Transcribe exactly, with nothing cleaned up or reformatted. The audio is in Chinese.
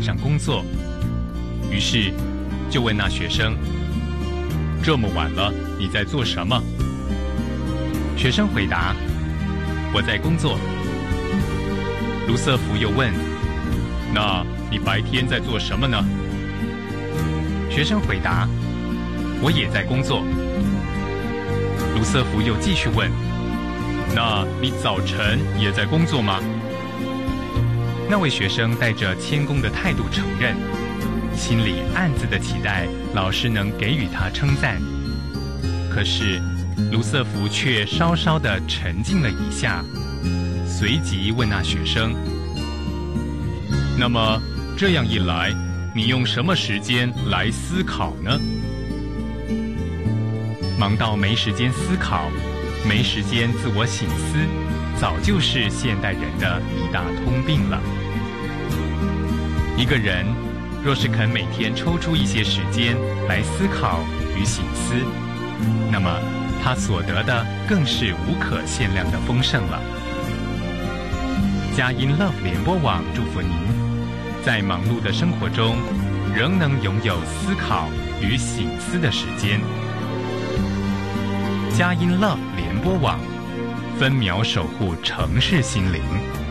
上工作，于是就问那学生：“这么晚了，你在做什么？”学生回答：“我在工作。”卢瑟福又问：“那你白天在做什么呢？”学生回答：“我也在工作。”卢瑟福又继续问：“那你早晨也在工作吗？”那位学生带着谦恭的态度承认，心里暗自的期待老师能给予他称赞。可是卢瑟福却稍稍的沉静了一下，随即问那学生：“那么这样一来，你用什么时间来思考呢？”忙到没时间思考，没时间自我省思，早就是现代人的一大通病了。一个人若是肯每天抽出一些时间来思考与省思，那么他所得的更是无可限量的丰盛了。佳音 Love 联播网祝福您，在忙碌的生活中，仍能拥有思考与省思的时间。佳音 Love 联播网，分秒守护城市心灵。